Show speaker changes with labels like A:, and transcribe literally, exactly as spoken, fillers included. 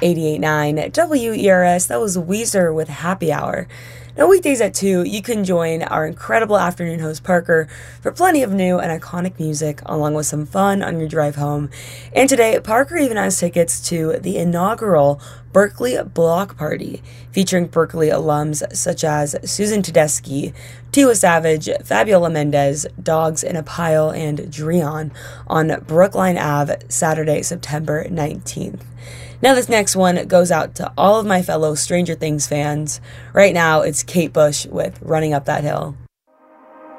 A: eighty-eight point nine W E R S. That was Weezer with Happy Hour. Now, weekdays at two, you can join our incredible afternoon host Parker for plenty of new and iconic music, along with some fun on your drive home. And today, Parker even has tickets to the inaugural Berkeley Block Party, featuring Berkeley alums such as Susan Tedeschi, Tiwa Savage, Fabiola Mendez, Dogs in a Pile, and Dreon on Brookline Avenue, Saturday, September nineteenth. Now this next one goes out to all of my fellow Stranger Things fans. Right now, it's Kate Bush with Running Up That Hill.